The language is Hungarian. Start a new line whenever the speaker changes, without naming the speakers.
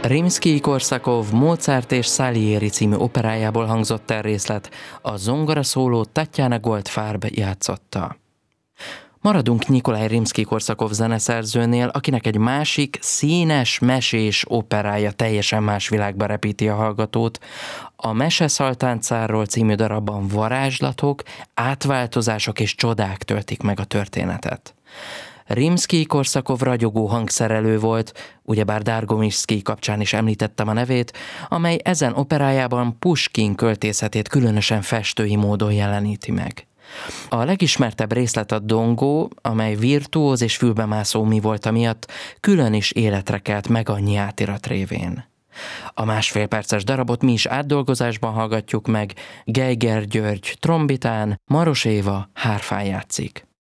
Rimszkij-Korszakov Mozart és Salieri című operájából hangzott el részlet, a zongoraszóló Tatjana Goldfarb játszotta. Maradunk Nyikolaj Rimszkij-Korszakov zeneszerzőnél, akinek egy másik, színes, mesés operája teljesen más világba repíti a hallgatót. A Mese Szaltáncáról című darabban varázslatok, átváltozások és csodák töltik meg a történetet. Rimszkij-Korszakov ragyogó hangszerelő volt, ugyebár Dargomiszkij kapcsán is említettem a nevét, amely ezen operájában Puskin költészetét különösen festői módon jeleníti meg. A legismertebb részlet a Dongó, amely virtuóz és fülbemászó mi volt miatt, külön is életre kelt meg annyi átirat révén. A másfél perces darabot mi is átdolgozásban hallgatjuk meg, Geiger György trombitán, Maros Éva hárfán játszik.